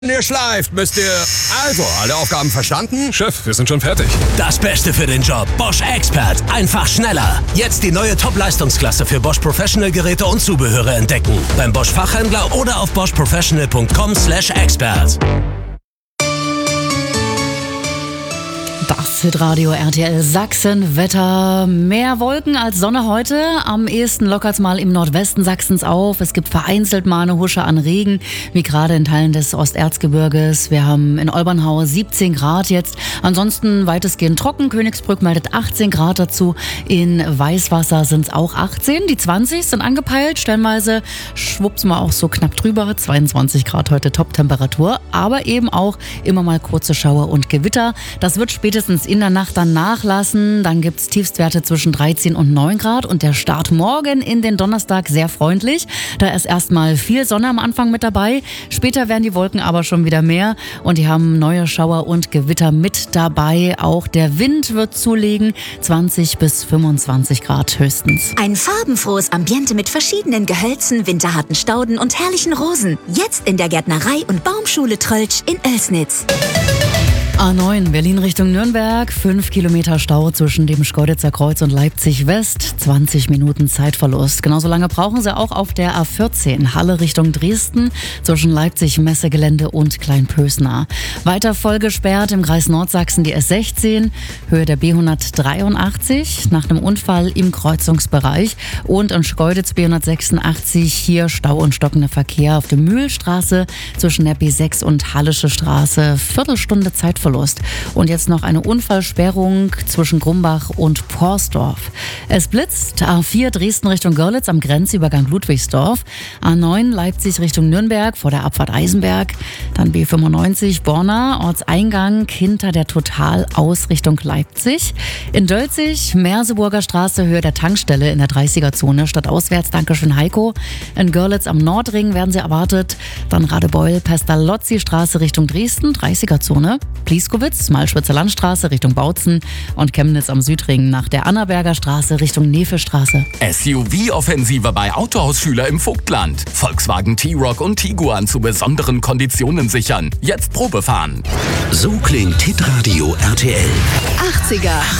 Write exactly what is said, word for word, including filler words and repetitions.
Ihr schleift, müsst ihr... Also, alle Aufgaben verstanden? Chef, wir sind schon fertig. Das Beste für den Job. Bosch Expert. Einfach schneller. Jetzt die neue Top-Leistungsklasse für Bosch Professional Geräte und Zubehöre entdecken. Beim Bosch Fachhändler oder auf bosch professional punkt com slash expert. Das Hitradio R T L Sachsen. Wetter, mehr Wolken als Sonne heute. Am ehesten lockert es mal im Nordwesten Sachsens auf. Es gibt vereinzelt mal eine Husche an Regen, wie gerade in Teilen des Osterzgebirges. Wir haben in Olbernhau siebzehn Grad jetzt. Ansonsten weitestgehend trocken. Königsbrück meldet achtzehn Grad dazu. In Weißwasser sind es auch achtzehn. Die zwanzig sind angepeilt. Stellenweise schwupps mal auch so knapp drüber. zweiundzwanzig Grad heute Top-Temperatur. Aber eben auch immer mal kurze Schauer und Gewitter. Das wird spätestens in der Nacht dann nachlassen. Dann gibt es Tiefstwerte zwischen dreizehn und neun Grad. Und der Start morgen in den Donnerstag sehr freundlich. Da ist erstmal viel Sonne am Anfang mit dabei. Später werden die Wolken aber schon wieder mehr. Und die haben neue Schauer und Gewitter mit dabei. Auch der Wind wird zulegen. zwanzig bis fünfundzwanzig Grad höchstens. Ein farbenfrohes Ambiente mit verschiedenen Gehölzen, winterharten Stauden und herrlichen Rosen. Jetzt in der Gärtnerei- und Baumschule Tröltsch in Oelsnitz. A neun, Berlin Richtung Nürnberg, fünf Kilometer Stau zwischen dem Schkeuditzer Kreuz und Leipzig West, zwanzig Minuten Zeitverlust. Genauso lange brauchen Sie auch auf der A vierzehn, Halle Richtung Dresden, zwischen Leipzig Messegelände und Kleinpösnar. Weiter voll gesperrt im Kreis Nordsachsen die S sechzehn, Höhe der B hundertdreiundachtzig, nach einem Unfall im Kreuzungsbereich. Und in Schkeuditz B hundertsechsundachtzig, hier Stau und stockender Verkehr auf der Mühlstraße zwischen der B sechs und Hallische Straße, Viertelstunde Zeitverlust. Und jetzt noch eine Unfallsperrung zwischen Grumbach und Porsdorf. Es blitzt. A vier Dresden Richtung Görlitz am Grenzübergang Ludwigsdorf. A neun Leipzig Richtung Nürnberg vor der Abfahrt Eisenberg. Dann B fünfundneunzig Borna, Ortseingang hinter der Total aus Richtung Leipzig. In Dölzig Merseburger Straße, Höhe der Tankstelle in der dreißiger-Zone. Stadtauswärts, Dankeschön Heiko. In Görlitz am Nordring werden Sie erwartet. Dann Radebeul, Pestalozzi Straße Richtung Dresden, dreißiger-Zone. Plieskowitz, Malschwitzer Landstraße Richtung Bautzen und Chemnitz am Südring nach der Annaberger Straße Richtung Nefelstraße. S U V-Offensive bei Autohausschüler im Vogtland. Volkswagen T-Roc und Tiguan zu besonderen Konditionen sichern. Jetzt Probe fahren. So klingt Hitradio R T L. achtziger